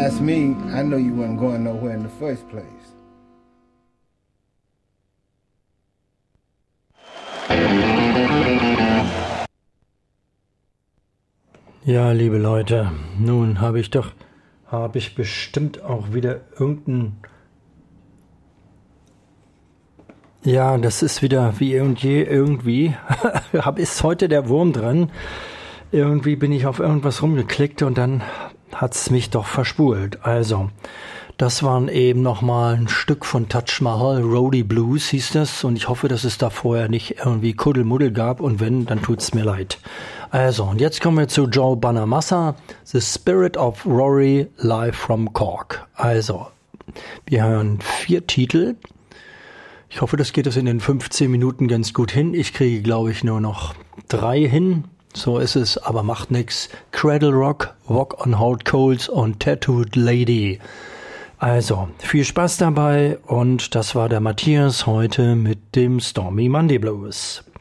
asked me, I know you wasn't going nowhere in the first place. Ja, liebe Leute, nun habe ich bestimmt auch wieder irgendein... Ja, das ist wieder wie irgendwie ist heute der Wurm drin. Irgendwie bin ich auf irgendwas rumgeklickt und dann hat's mich doch verspult. Also, das waren eben nochmal ein Stück von Taj Mahal, Roadie Blues hieß das, und ich hoffe, dass es da vorher nicht irgendwie Kuddelmuddel gab, und wenn, dann tut's mir leid. Also, und jetzt kommen wir zu Joe Bonamassa, The Spirit of Rory, live from Cork. Also, wir hören 4 Titel. Ich hoffe, das geht es in den 15 Minuten ganz gut hin. Ich kriege, glaube ich, nur noch 3 hin. So ist es, aber macht nix. Cradle Rock, Walk on Hot Coals und Tattooed Lady. Also, viel Spaß dabei, und das war der Matthias heute mit dem Stormy Monday Blues.